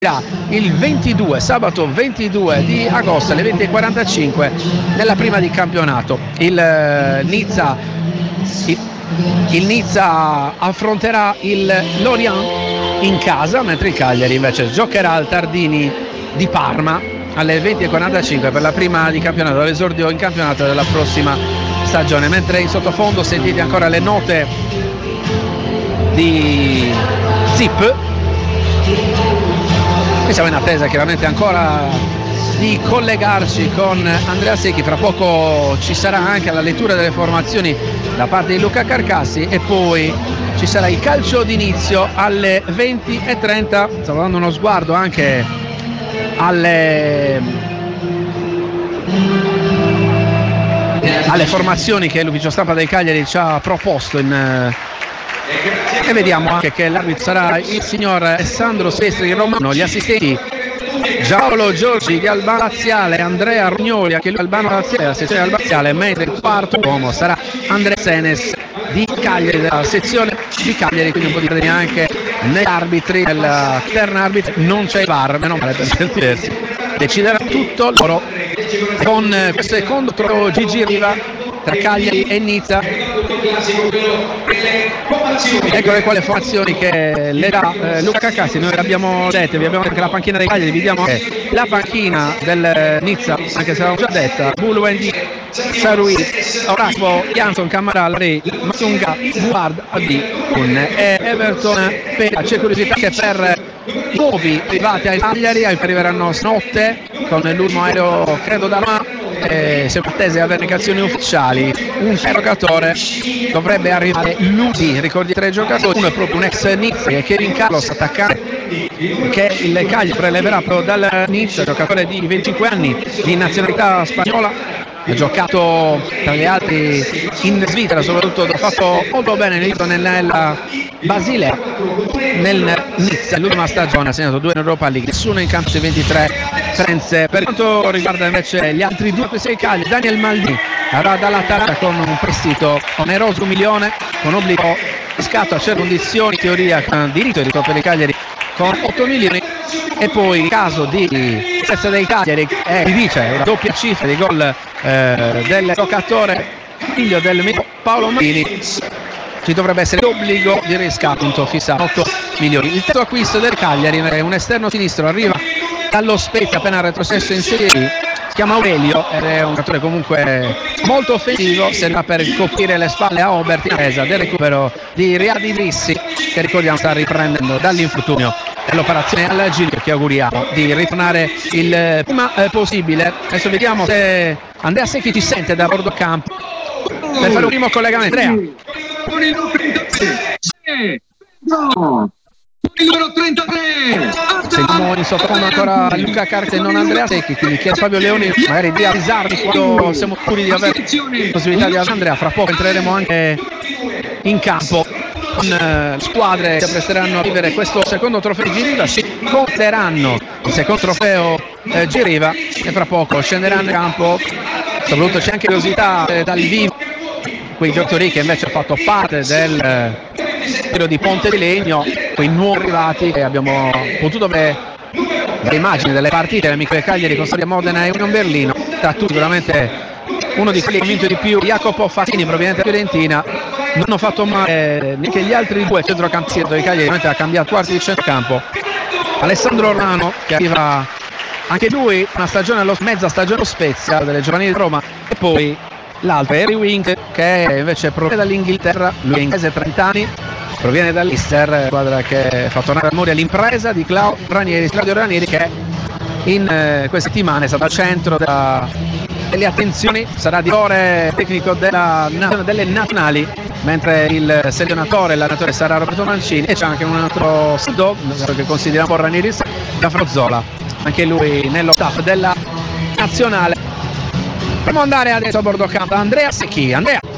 il 22, sabato 22 di agosto alle 20:45 nella prima di campionato. Il Nizza affronterà il Lorient in casa, mentre il Cagliari invece giocherà al Tardini di Parma alle 20:45 per la prima di campionato, l'esordio in campionato della prossima stagione. Mentre in sottofondo sentite ancora le note di Zip. E siamo in attesa chiaramente ancora di collegarci con Andrea Secchi. Fra poco ci sarà anche la lettura delle formazioni da parte di Luca Carcassi e poi ci sarà il calcio d'inizio alle 20:30. Stavo dando uno sguardo anche alle formazioni che l'ufficio stampa del Cagliari ci ha proposto e vediamo anche che l'arbitro sarà il signor Alessandro Sestri Romano, gli assistenti Giaolo Giorgi di Albano Laziale, Andrea Rognoli anche lui Albano Laziale, la sezione Albano Laziale, mentre il quarto uomo sarà Andrea Senes di Cagliari, della sezione di Cagliari. Quindi un po' di credere anche negli arbitri, nella terna arbitri non c'è il VAR, meno male per certi versi, deciderà tutto loro con questo secondo trofeo Gigi Riva tra Cagliari e Nizza. Ecco le quali formazioni che le dà Luca Carcassi. Noi abbiamo detto, vi abbiamo anche la panchina dei Cagliari, vediamo che la panchina del Nizza, anche se l'abbiamo già detta, Bulwendi, Sarui, Oraspo, Jansson, Camaral, Re, Matunga, Guard, Aldi, e Everton. C'è curiosità che per i nuovi arrivati ai Cagliari arriveranno stanotte con l'ultimo aereo credo da Roma. Siamo attesi a avere indicazioni ufficiali. Un interrogatore dovrebbe arrivare lunedì. Ricordi 3 giocatori, uno è proprio un ex Nizza che è Kevin Carlos, attaccante che il Cagliari preleverà proprio dal Nizza, giocatore di 25 anni di nazionalità spagnola. Ha giocato tra gli altri in Svizzera, soprattutto ha fatto molto bene nella Basilea, nel Nizza l'ultima stagione ha segnato 2 in Europa League, nessuno in campo sui 23 presenze. Per quanto riguarda invece gli altri 2 questi Cagliari, Daniel Maldini arriva dall'Atalanta con un prestito oneroso 1 milione con obbligo di scatto a certe condizioni, in teoria con diritto di ritorno per i Cagliari con 8 milioni. E poi il caso di prezzo dei Cagliari si dice una doppia cifra di gol del giocatore figlio del Paolo Maldini. Ci dovrebbe essere l'obbligo di riscatto fissato 8 milioni. Il terzo acquisto del Cagliari è un esterno sinistro, arriva dallo Spezia appena retrocesso in Serie B, si chiama Aurelio ed è un giocatore comunque molto offensivo, sembra per coprire le spalle a Obert in attesa del recupero di Riyad Idrissi, che ricordiamo sta riprendendo dall'infortunio nell'operazione al Giglio, che auguriamo di ritornare il prima possibile. Adesso vediamo se Andrea Secchi ci sente da bordo campo per fare un primo collegamento. Andrea. Con il numero 33 sentiamo in sottofondo ancora Luca Carcassi e non Andrea Secchi, quindi chiedo a Fabio Leoni magari di avvisarmi quando siamo sicuri di avere possibilità di Andrea. Fra poco entreremo anche in campo con squadre che presteranno a vivere questo secondo trofeo Giriva, si conteranno il secondo trofeo Giriva e fra poco scenderanno in campo. Soprattutto c'è anche curiosità dal vivo quei giocatori che invece hanno fatto parte del giro di Ponte di Legno, quei nuovi arrivati che abbiamo potuto vedere le immagini delle partite dell'amico del Cagliari con Stabia Modena e Union Berlino. Tra tutti sicuramente uno di quelli che ha vinto di più, Jacopo Fazzini proveniente da Fiorentina. Non hanno fatto male neanche gli altri 2 centrocampisti del Cagliari, ha cambiato quarti di centrocampo. Alessandro Romano che arriva anche lui una stagione mezza stagione allo Spezia delle giovanili di Roma, e poi l'altro Harry Wink che invece proviene dall'Inghilterra, lui è inglese, 30 anni, proviene dall'Leicester, squadra che fa tornare a memoria l'impresa di Claudio Ranieri, che in queste settimane è stato al centro delle attenzioni, sarà direttore tecnico delle nazionali, mentre il selezionatore, l'allenatore sarà Roberto Mancini, e c'è anche un altro saldo che consideriamo un po' Ranieri, da Frozzola, anche lui nello staff della nazionale. Dobbiamo andare adesso a bordo campo. Andrea Secchi. Andrea.